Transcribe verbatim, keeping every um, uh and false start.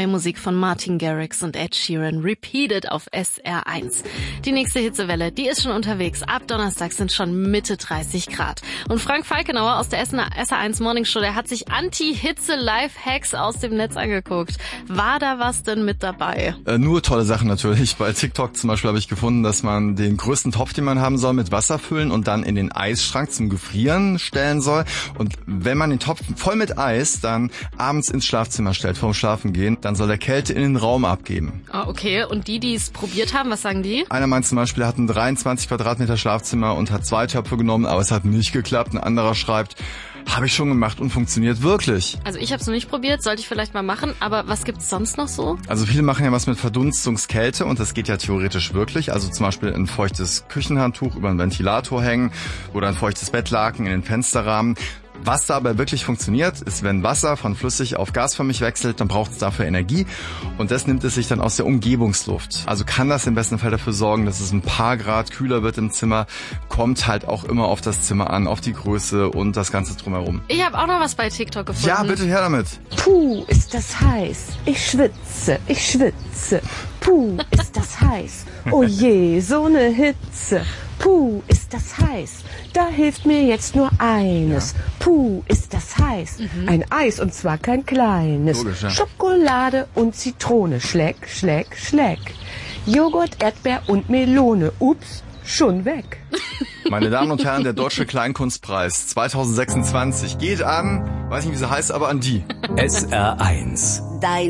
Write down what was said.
neue Musik von Martin Garrix und Ed Sheeran, Repeated auf S R eins. Die nächste Hitzewelle, die ist schon unterwegs. Ab Donnerstag sind schon Mitte dreißig Grad. Und Frank Falkenauer aus der S R eins Morning Show, der hat sich Anti-Hitze-Life-Hacks aus dem Netz angeguckt. War da was denn mit dabei? Äh, nur tolle Sachen natürlich. Bei TikTok zum Beispiel habe ich gefunden, dass man den größten Topf, den man haben soll, mit Wasser füllen und dann in den Eisschrank zum Gefrieren stellen soll. Und wenn man den Topf voll mit Eis dann abends ins Schlafzimmer stellt, vorm Schlafen gehen, dann soll er Kälte in den Raum abgeben. Ah, okay. Und die, die es probiert haben, was sagen die? Einer meint zum Beispiel, er hat ein dreiundzwanzig Quadratmeter Schlafzimmer und hat zwei Töpfe genommen, aber es hat nicht geklappt. Ein anderer schreibt, habe ich schon gemacht und funktioniert wirklich. Also ich habe es noch nicht probiert, sollte ich vielleicht mal machen, aber was gibt's sonst noch so? Also viele machen ja was mit Verdunstungskälte und das geht ja theoretisch wirklich. Also zum Beispiel ein feuchtes Küchenhandtuch über einen Ventilator hängen oder ein feuchtes Bettlaken in den Fensterrahmen. Was dabei wirklich funktioniert, ist, wenn Wasser von flüssig auf gasförmig wechselt, dann braucht es dafür Energie und das nimmt es sich dann aus der Umgebungsluft. Also kann das im besten Fall dafür sorgen, dass es ein paar Grad kühler wird im Zimmer, kommt halt auch immer auf das Zimmer an, auf die Größe und das Ganze drumherum. Ich habe auch noch was bei TikTok gefunden. Ja, bitte her damit. Puh, ist das heiß. Ich schwitze, ich schwitze. Puh, ist das heiß. Oh je, so ne Hitze. Puh, ist das heiß. Da hilft mir jetzt nur eines. Puh, ist das heiß. Mhm. Ein Eis und zwar kein kleines. Logisch, ja. Schokolade und Zitrone. Schleck, schleck, schleck. Joghurt, Erdbeer und Melone. Ups, schon weg. Meine Damen und Herren, der Deutsche Kleinkunstpreis zwanzig sechsundzwanzig geht an, weiß nicht, wie sie heißt, aber an die. S R eins. Dein